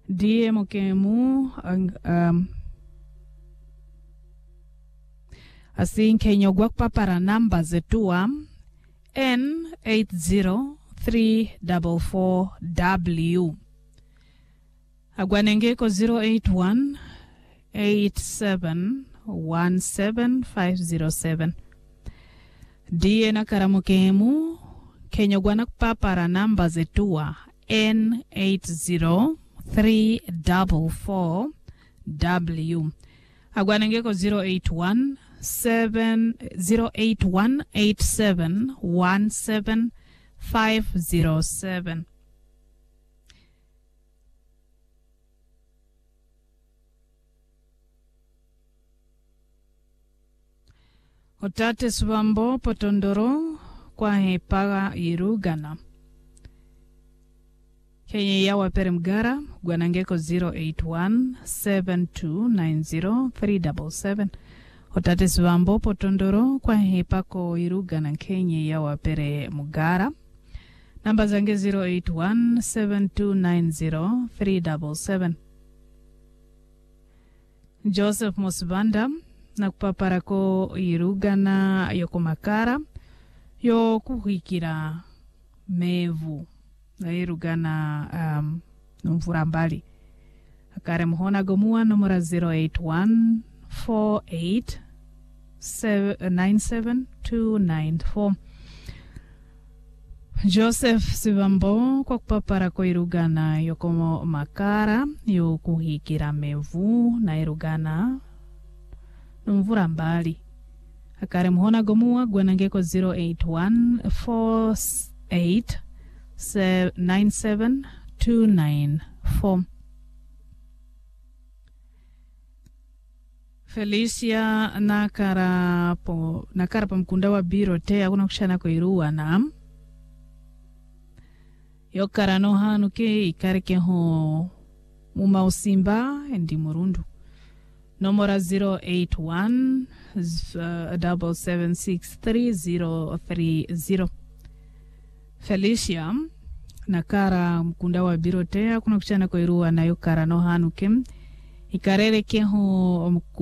Die mokemu asin Kenya gwakpa para namba zetua N80344W agwanengeko 08187175507 Die nakaramokemu Kenya gwanakpa para namba zetua N80344W agwanengeko 08187175507 Otate Swambo Potondoro kwa hepaga irugana Kenya yawa pere mgara gwanangeko 08172903777 Otate Swambo Potondoro kwa hepako irugana Kenya yawa pere mgara namba zange 08172903777 Joseph Mosbanda na kupapara ko irugana yoko makara yo kuhikira mevu na irugana numvura mbali akare muhona gomua nomora 08148979294 Joseph Sivambo kwa kupapara ko irugana yoko makara yo kuhikira mevu na irugana numvura mbali akare muhona gomua gwanangeko 08148979294 Felicia nakara pa mkunda wa biro te akuna kushana ko iruwa na yokara no hanu ke ikareke ho mumausimba endi murundu Nomora 08177633030 Felicia nakara mkunda wa birotea kuna kuchana kwa iruwa na yokara no hanukem ikarere keho